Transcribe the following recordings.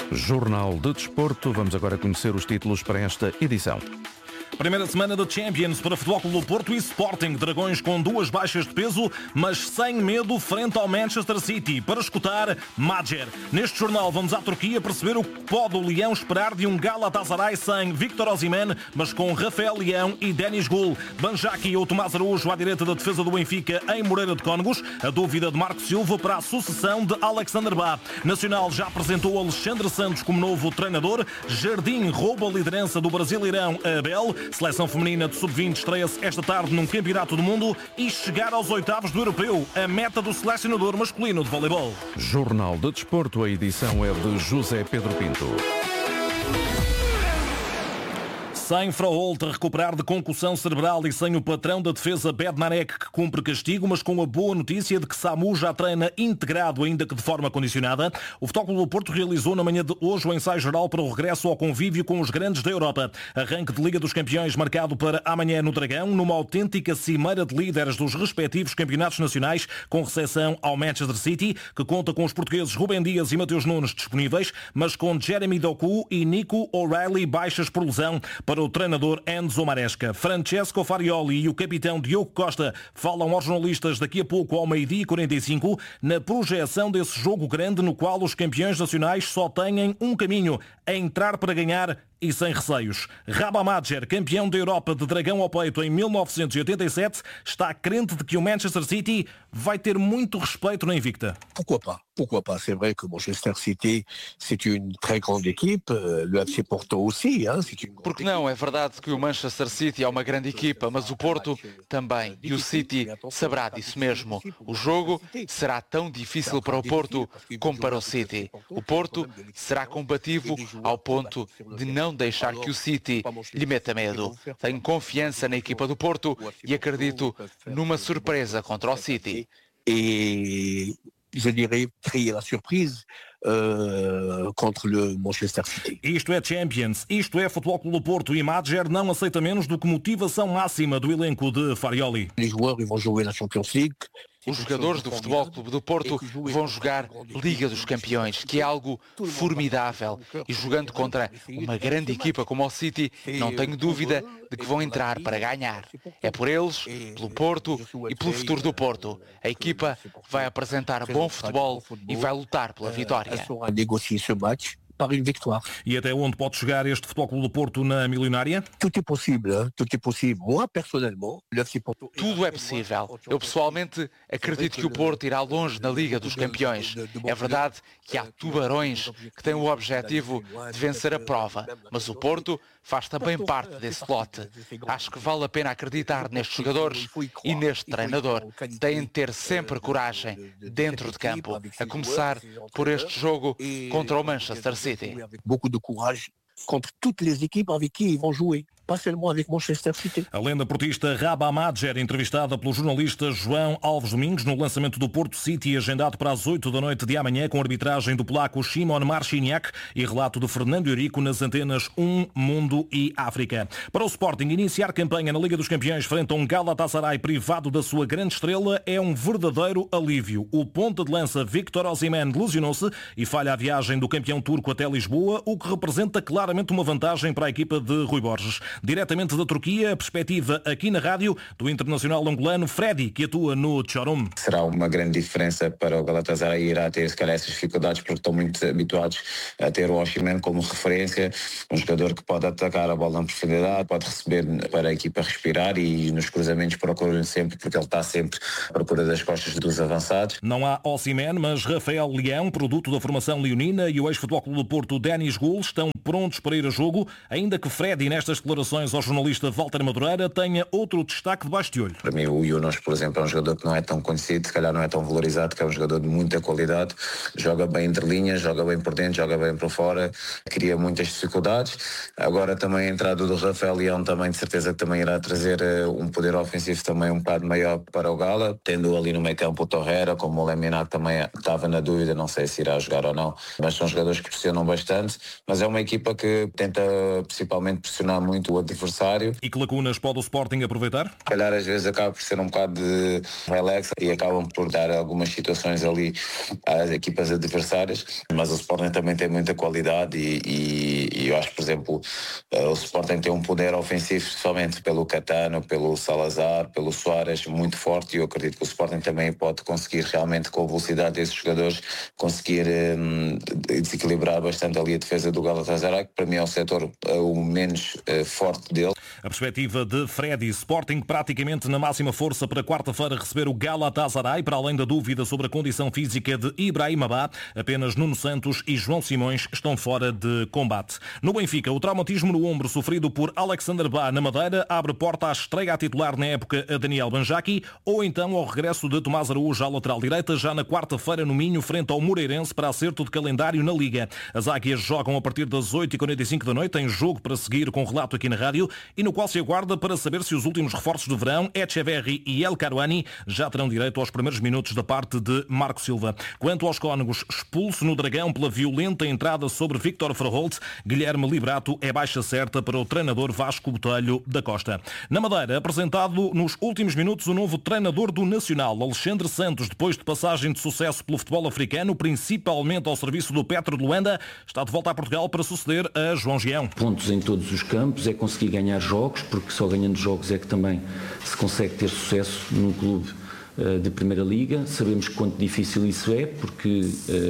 Jornal de Desporto. Vamos agora conhecer os títulos para esta edição. Primeira semana da Champions para Futebol Clube do Porto e Sporting. Dragões com 2 baixas de peso, mas sem medo frente ao Manchester City. Para escutar Madjer. Neste jornal vamos à Turquia perceber o que pode o Leão esperar de um Galatasaray sem Victor Osimhen, mas com Rafael Leão e Denis Gul. Banjaki ou Tomás Araújo à direita da defesa do Benfica em Moreira de Cónegos. A dúvida de Marco Silva para a sucessão de Alexander Bá. Nacional já apresentou Alexandre Santos como novo treinador. Jardim rouba a liderança do Brasileirão a Abel. Seleção feminina de sub-20 estreia-se esta tarde num campeonato do mundo e chegar aos oitavos do europeu, a meta do selecionador masculino de voleibol. Jornal de Desporto, a edição é de José Pedro Pinto. Sem Fraholt a recuperar de concussão cerebral e sem o patrão da defesa Bednarek que cumpre castigo, mas com a boa notícia de que Samu já treina integrado, ainda que de forma condicionada, o Futebol Clube do Porto realizou na manhã de hoje o ensaio geral para o regresso ao convívio com os grandes da Europa. Arranque de Liga dos Campeões marcado para amanhã no Dragão, numa autêntica cimeira de líderes dos respectivos campeonatos nacionais, com recepção ao Manchester City, que conta com os portugueses Rubem Dias e Mateus Nunes disponíveis, mas com Jeremy Doku e Nico O'Reilly baixas por lesão. Para o treinador Enzo Maresca, Francesco Farioli e o capitão Diogo Costa falam aos jornalistas daqui a pouco ao 12h45 na projeção desse jogo grande no qual os campeões nacionais só têm um caminho, a entrar para ganhar e sem receios. Rabah Madjer, campeão da Europa de Dragão ao peito em 1987, está crente de que o Manchester City vai ter muito respeito na Invicta. Pourquoi pas? Pourquoi pas? C'est vrai que Manchester City, c'est une très grande équipe, le FC Porto aussi, hein, c'est une grande. Porque não, é verdade que o Manchester City é uma grande equipa, mas o Porto também. E o City saberá disso mesmo. O jogo será tão difícil para o Porto como para o City. O Porto será combativo ao ponto de não deixar que o City lhe meta medo. Tenho confiança na equipa do Porto e acredito numa surpresa contra o City. Et je dirais crier la surprise contre le Manchester City. Isto é Champions, isto é Futebol Clube do Porto e Madjer não aceita menos do que motivação máxima do elenco de Farioli. Les joueurs vont jouer la Champions League. Os jogadores do Futebol Clube do Porto vão jogar Liga dos Campeões, que é algo formidável. E jogando contra uma grande equipa como o City, não tenho dúvida de que vão entrar para ganhar. É por eles, pelo Porto e pelo futuro do Porto. A equipa vai apresentar bom futebol e vai lutar pela vitória. Par une victoire. E até onde pode chegar este Futebol Clube do Porto na milionária? Tout est possible, hein? Tout est possible. Moi, personnellement, le FC Porto... Tudo é possível. Eu, pessoalmente, acredito que o Porto irá longe na Liga dos Campeões. É verdade que há tubarões que têm o objetivo de vencer a prova, mas o Porto faz também parte desse lote. Acho que vale a pena acreditar nestes jogadores e neste treinador. Têm de ter sempre coragem dentro de campo, a começar por este jogo contra o Manchester City. Avec beaucoup de courage contre toutes les équipes avec qui ils vont jouer. Pas seulement avec Manchester City. A lenda portista Rabah Madjer, entrevistada pelo jornalista João Alves Domingos no lançamento do Porto City, agendado para as 8 da noite de amanhã, com arbitragem do polaco Szymon Marciniak e relato de Fernando Eurico nas antenas 1, Mundo e África. Para o Sporting, iniciar campanha na Liga dos Campeões frente a um Galatasaray privado da sua grande estrela é um verdadeiro alívio. O ponta de lança Victor Osimhen lesionou-se e falha a viagem do campeão turco até Lisboa, o que representa claramente uma vantagem para a equipa de Rui Borges. Diretamente da Turquia, a perspectiva aqui na rádio do internacional angolano Freddy, que atua no Çorum. Será uma grande diferença para o Galatasaray, irá ter se calhar essas dificuldades porque estão muito habituados a ter o Osimhen como referência, um jogador que pode atacar a bola em profundidade, pode receber para a equipa respirar e nos cruzamentos procuram sempre, porque ele está sempre à procura das costas dos avançados. Não há Osimhen, mas Rafael Leão, produto da formação leonina, e o ex-Futebol Clube do Porto Denis Gul estão prontos para ir a jogo, ainda que Freddy, nestas declarações ao jornalista Walter Madureira, tenha outro destaque debaixo de olho. Para mim o Yunus, por exemplo, é um jogador que não é tão conhecido, se calhar não é tão valorizado, que é um jogador de muita qualidade, joga bem entre linhas, joga bem por dentro, joga bem por fora, cria muitas dificuldades. Agora também a entrada do Rafael Leão também de certeza que também irá trazer um poder ofensivo também um bocado maior para o Gala, tendo ali no meio campo o Torreira, como o Leminac também estava na dúvida, não sei se irá jogar ou não, mas são jogadores que pressionam bastante, mas é uma equipa que tenta principalmente pressionar muito o pelo adversário. E que lacunas pode o Sporting aproveitar? Se calhar às vezes acaba por ser um bocado de relax e acabam por dar algumas situações ali às equipas adversárias, mas o Sporting também tem muita qualidade e eu acho que, por exemplo, o Sporting tem um poder ofensivo, especialmente pelo Catano, pelo Salazar, pelo Soares, muito forte, e eu acredito que o Sporting também pode conseguir realmente, com a velocidade desses jogadores, conseguir desequilibrar bastante ali a defesa do Galatasaray, que para mim é o setor o menos forte dele. A perspectiva de Freddy: Sporting praticamente na máxima força para quarta-feira receber o Galatasaray, para além da dúvida sobre a condição física de Ibrahim Abá. Apenas Nuno Santos e João Simões estão fora de combate. No Benfica, o traumatismo no ombro sofrido por Alexander Bá na Madeira abre porta à estreia a titular na época a Daniel Banjaki, ou então ao regresso de Tomás Araújo à lateral direita já na quarta-feira no Minho, frente ao Moreirense, para acerto de calendário na Liga. As Águias jogam a partir das 8h45 da noite, em jogo para seguir com relato aqui na rádio, e no qual se aguarda para saber se os últimos reforços do verão, Echeverri e El Karouani, já terão direito aos primeiros minutos da parte de Marco Silva. Quanto aos cónegos, expulso no Dragão pela violenta entrada sobre Victor Verholt, Guilherme Liberato é baixa certa para o treinador Vasco Botelho da Costa. Na Madeira, apresentado nos últimos minutos o novo treinador do Nacional, Alexandre Santos, depois de passagem de sucesso pelo futebol africano, principalmente ao serviço do Petro de Luanda, está de volta a Portugal para suceder a João Gião. Pontos em todos os campos, é conseguir ganhar jogos, porque só ganhando jogos é que também se consegue ter sucesso num clube de Primeira Liga. Sabemos quanto difícil isso é, porque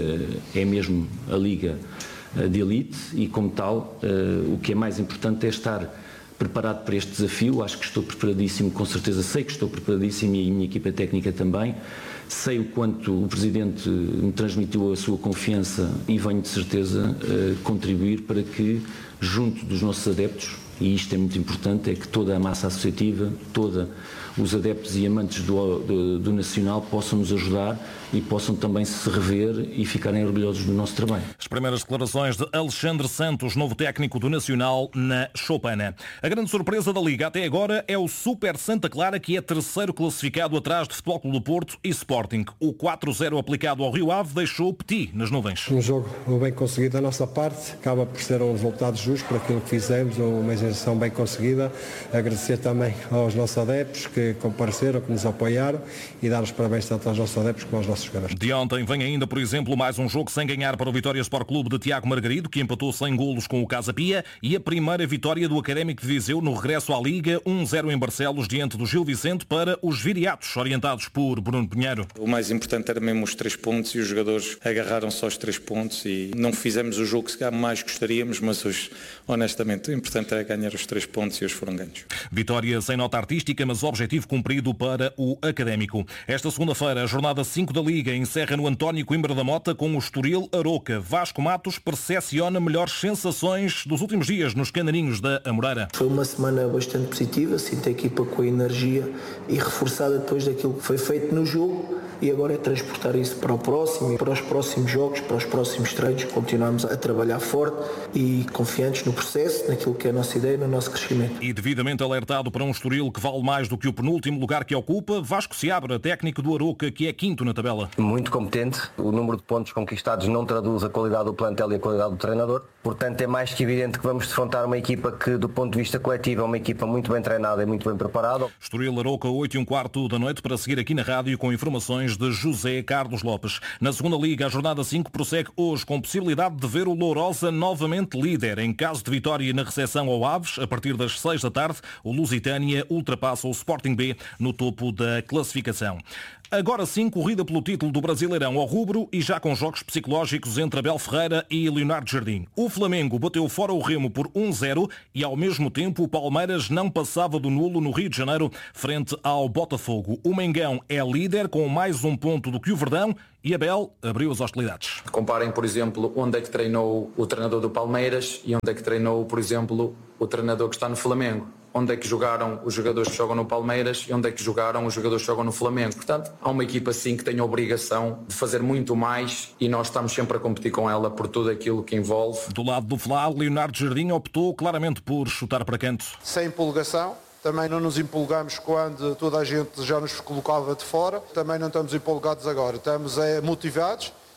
é mesmo a Liga de elite e, como tal, o que é mais importante é estar preparado para este desafio. Acho que estou preparadíssimo, com certeza sei que estou preparadíssimo, e a minha equipa técnica também. Sei o quanto o Presidente me transmitiu a sua confiança e venho de certeza contribuir para que, junto dos nossos adeptos, e isto é muito importante, é que toda a massa associativa, todos os adeptos e amantes do Nacional possam nos ajudar e possam também se rever e ficarem orgulhosos do nosso trabalho. As primeiras declarações de Alexandre Santos, novo técnico do Nacional, na Choupana. A grande surpresa da Liga até agora é o Super Santa Clara, que é terceiro classificado atrás de Futebol Clube do Porto e Sporting. O 4-0 aplicado ao Rio Ave deixou Petit nas nuvens. Um jogo bem conseguido da nossa parte, acaba por ser um resultado justo por aquilo que fizemos, uma execução bem conseguida. Agradecer também aos nossos adeptos que compareceram, que nos apoiaram, e dar os parabéns tanto aos nossos adeptos como aos nossos jogadores. De ontem vem ainda, por exemplo, mais um jogo sem ganhar para o Vitória Sport Clube de Tiago Margarido, que empatou 100 golos com o Casa Pia, e a primeira vitória do Académico de Viseu no regresso à Liga, 1-0 em Barcelos diante do Gil Vicente para os viriatos, orientados por Bruno Pinheiro. O mais importante era mesmo os 3 pontos, e os jogadores agarraram só os 3 pontos e não fizemos o jogo que mais gostaríamos, mas hoje, honestamente, o importante era ganhar os 3 pontos e hoje foram ganhos. Vitória sem nota artística, mas objetivo cumprido para o Académico. Esta segunda-feira, a jornada 5 da Liga encerra no António Coimbra da Mota com o Estoril Aroca. Vasco Matos percepciona melhores sensações dos últimos dias nos Canarinhos da Amoreira. Foi uma semana bastante positiva, sinto a equipa com a energia e reforçada depois daquilo que foi feito no jogo, e agora é transportar isso para o próximo e para os próximos jogos, para os próximos treinos. Continuamos a trabalhar forte e confiantes no processo, naquilo que é a nossa ideia, no nosso crescimento. E devidamente alertado para um Estoril que vale mais do que o penúltimo lugar que ocupa, Vasco Seabra, técnico do Aroca, que é quinto na tabela. Muito competente, o número de pontos conquistados não traduz a qualidade do plantel e a qualidade do treinador, portanto é mais que evidente que vamos defrontar uma equipa que, do ponto de vista coletivo, é uma equipa muito bem treinada e muito bem preparada. Estoril Aroca, 8h15 da noite, para seguir aqui na rádio com informações de José Carlos Lopes. Na segunda Liga, a jornada 5 prossegue hoje com possibilidade de ver o Lourosa novamente líder. Em caso de vitória na recepção ao Aves, a partir das 6 da tarde, o Lusitânia ultrapassa o Sporting B no topo da classificação. Agora sim, corrida pelo título do Brasileirão ao rubro, e já com jogos psicológicos entre Abel Ferreira e Leonardo Jardim. O Flamengo bateu fora o Remo por 1-0 e, ao mesmo tempo, o Palmeiras não passava do nulo no Rio de Janeiro frente ao Botafogo. O Mengão é líder com mais um ponto do que o Verdão, e Abel abriu as hostilidades. Comparem, por exemplo, onde é que treinou o treinador do Palmeiras e onde é que treinou, por exemplo, o treinador que está no Flamengo. Onde é que jogaram os jogadores que jogam no Palmeiras e onde é que jogaram os jogadores que jogam no Flamengo. Portanto, há uma equipa sim que tem a obrigação de fazer muito mais, e nós estamos sempre a competir com ela por tudo aquilo que envolve. Do lado do Flá, Leonardo Jardim optou claramente por chutar para canto. Sem empolgação. Também não nos empolgamos quando toda a gente já nos colocava de fora. Também não estamos empolgados agora. Estamos motivados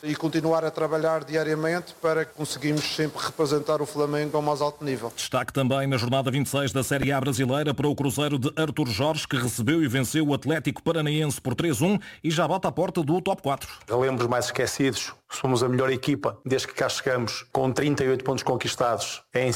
e continuar a trabalhar diariamente para que conseguimos sempre representar o Flamengo ao mais alto nível. Destaque também na jornada 26 da Série A brasileira para o Cruzeiro de Artur Jorge, que recebeu e venceu o Atlético Paranaense por 3-1 e já bate à porta do top 4. Lembros mais esquecidos, somos a melhor equipa desde que cá chegamos, com 38 pontos conquistados em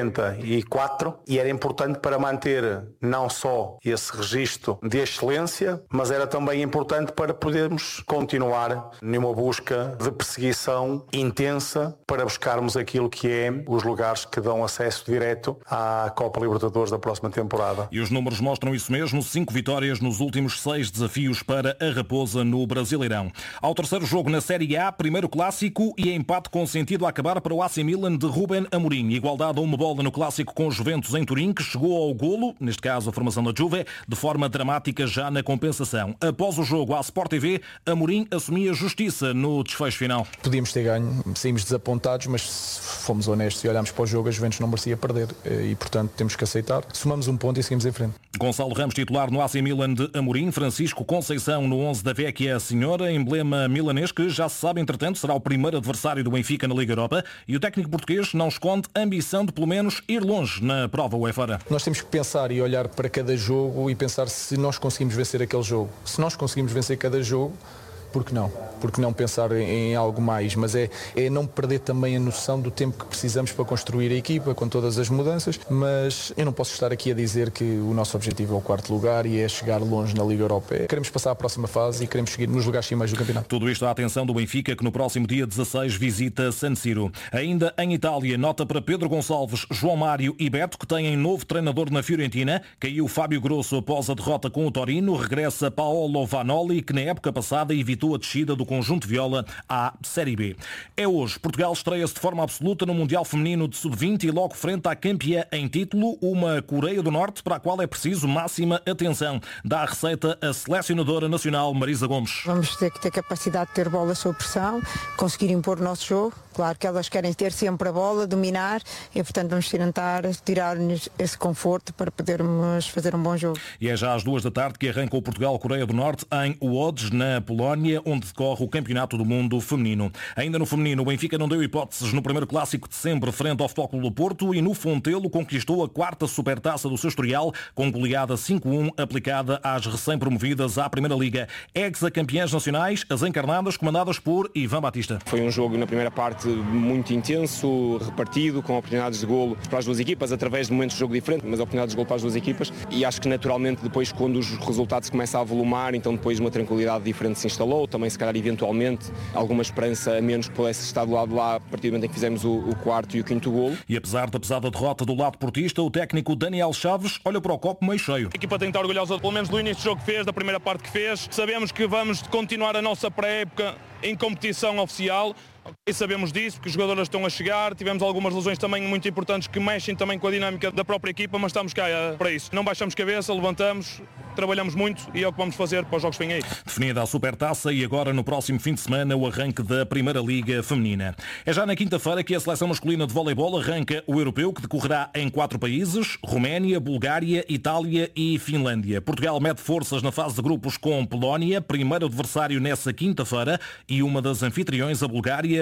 54, e era importante para manter não só esse registro de excelência, mas era também importante para podermos continuar numa busca de perseguição intensa para buscarmos aquilo que é os lugares que dão acesso direto à Copa Libertadores da próxima temporada. E os números mostram isso mesmo, 5 vitórias nos últimos 6 desafios para a Raposa no Brasileirão. Ao terceiro jogo na Série A, primeiro clássico e empate com sentido a acabar para o AC Milan de Ruben Amorim. Igualdade a uma bola no clássico com os Juventus em Turim, que chegou ao golo, neste caso a formação da Juve, de forma dramática já na compensação. Após o jogo à Sport TV, Amorim assumia justiça no desfecho final. Podíamos ter ganho, saímos desapontados, mas se fomos honestos e olhámos para o jogo, a Juventus não merecia perder e, portanto, temos que aceitar. Somamos um ponto e seguimos em frente. Gonçalo Ramos, titular no AC Milan de Amorim, Francisco Conceição no 11 da Vecchia Senhora, emblema milanês que já se sabe, entretanto, será o primeiro adversário do Benfica na Liga Europa, e o técnico português não esconde a ambição de pelo menos ir longe na prova UEFA. Nós temos que pensar e olhar para cada jogo e pensar se nós conseguimos vencer aquele jogo. Se nós conseguimos vencer cada jogo, por que não? Porque não pensar em algo mais, mas é não perder também a noção do tempo que precisamos para construir a equipa, com todas as mudanças, mas eu não posso estar aqui a dizer que o nosso objetivo é o 4º lugar e é chegar longe na Liga Europeia. Queremos passar à próxima fase e queremos seguir nos lugares cimeiros do campeonato. Tudo isto à atenção do Benfica, que no próximo dia 16 visita San Siro. Ainda em Itália, nota para Pedro Gonçalves, João Mário e Beto, que têm novo treinador na Fiorentina. Caiu Fábio Grosso após a derrota com o Torino. Regressa Paolo Vanoli, que na época passada evitou a descida do conjunto viola à Série B. É hoje. Portugal estreia-se de forma absoluta no Mundial Feminino de Sub-20 e logo frente à campeã em título, uma Coreia do Norte, para a qual é preciso máxima atenção. Dá a receita a selecionadora nacional Marisa Gomes. Vamos ter que ter capacidade de ter bola sob pressão, conseguir impor o nosso jogo. Claro que elas querem ter sempre a bola, dominar, e portanto vamos tentar tirar-lhes esse conforto para podermos fazer um bom jogo. E é já às 2 da tarde que arranca o Portugal-Coreia do Norte em Łódź, na Polónia, onde decorre o Campeonato do Mundo Feminino. Ainda no feminino, o Benfica não deu hipóteses no primeiro clássico de sempre frente ao Futebol Clube do Porto e no Fontelo conquistou a 4ª supertaça do seu historial com goleada 5-1 aplicada às recém-promovidas à Primeira Liga. Ex-campeãs nacionais, as encarnadas, comandadas por Ivan Batista. Foi um jogo na primeira parte muito intenso, repartido, com oportunidades de golo para as duas equipas, através de momentos de jogo diferentes, mas oportunidades de golo para as duas equipas, e acho que naturalmente depois, quando os resultados começam a volumar, então depois uma tranquilidade diferente se instalou, também se calhar eventualmente alguma esperança a menos que pudesse estar do lado de lá a partir do momento em que fizemos o 4º e o 5º golo. E apesar da pesada derrota do lado portista, o técnico Daniel Chaves olha para o copo meio cheio. A equipa tem que estar orgulhosa pelo menos do início do jogo que fez, da primeira parte que fez. Sabemos que vamos continuar a nossa pré-época em competição oficial. E sabemos disso, porque os jogadores estão a chegar, tivemos algumas lesões também muito importantes que mexem também com a dinâmica da própria equipa, mas estamos cá para isso. Não baixamos cabeça, levantamos, trabalhamos muito e é o que vamos fazer para os jogos que vêm aí. Definida a Supertaça e agora no próximo fim de semana o arranque da Primeira Liga Feminina. É já na quinta-feira que a seleção masculina de voleibol arranca o europeu, que decorrerá em 4 países: Roménia, Bulgária, Itália e Finlândia. Portugal mede forças na fase de grupos com Polónia, primeiro adversário nessa quinta-feira, e uma das anfitriãs, a Bulgária,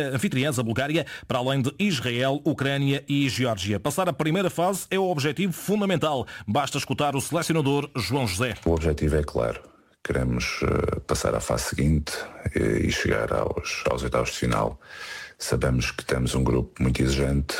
para além de Israel, Ucrânia e Geórgia. Passar a primeira fase é o objetivo fundamental. Basta escutar o selecionador João José. O objetivo é claro. Queremos passar à fase seguinte e chegar aos oitavos de final. Sabemos que temos um grupo muito exigente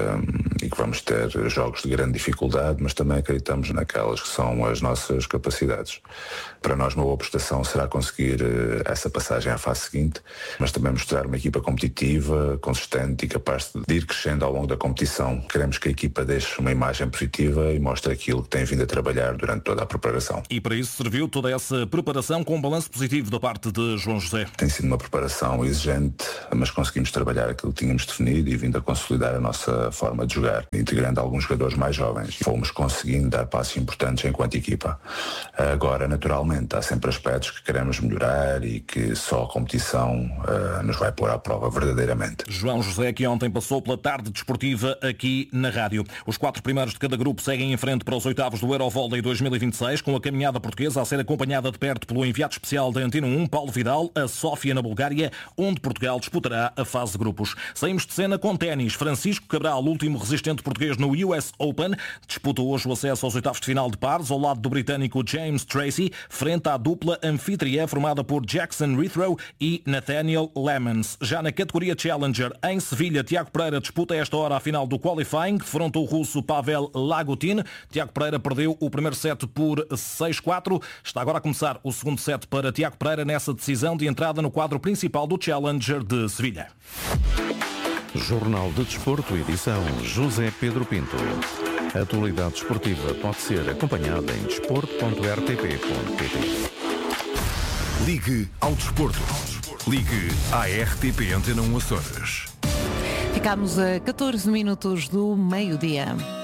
e que vamos ter jogos de grande dificuldade, mas também acreditamos naquelas que são as nossas capacidades. Para nós uma boa prestação será conseguir essa passagem à fase seguinte, mas também mostrar uma equipa competitiva, consistente e capaz de ir crescendo ao longo da competição. Queremos que a equipa deixe uma imagem positiva e mostre aquilo que tem vindo a trabalhar durante toda a preparação. E para isso serviu toda essa preparação com um balanço positivo da parte de João José. Tem sido uma preparação exigente, mas conseguimos trabalhar trabalhar aquilo que tínhamos definido e vindo a consolidar a nossa forma de jogar, integrando alguns jogadores mais jovens. Fomos conseguindo dar passos importantes enquanto equipa. Agora, naturalmente, há sempre aspectos que queremos melhorar e que só a competição nos vai pôr à prova verdadeiramente. João José, que ontem passou pela tarde desportiva aqui na rádio. Os 4 primeiros de cada grupo seguem em frente para os oitavos do Eurovôlei 2026, com a caminhada portuguesa a ser acompanhada de perto pelo enviado especial da Antena 1, Paulo Vidal, a Sófia, na Bulgária, onde Portugal disputará a fase de grupos. Saímos de cena com ténis. Francisco Cabral, último resistente português no US Open, disputa hoje o acesso aos oitavos de final de pares, ao lado do britânico James Tracy, frente à dupla anfitriã formada por Jackson Rithrow e Nathaniel Lemons. Já na categoria Challenger, em Sevilha, Tiago Pereira disputa a esta hora a final do qualifying, defronta o russo Pavel Lagutin. Tiago Pereira perdeu o primeiro set por 6-4. Está agora a começar o segundo set para Tiago Pereira nessa decisão de entrada no quadro principal do Challenger de Sevilha. Jornal de Desporto, edição José Pedro Pinto. A atualidade desportiva pode ser acompanhada em desporto.rtp.pt. Ligue ao desporto. Ligue à RTP Antena 1 Açores. Ficámos a 14 minutos do meio-dia.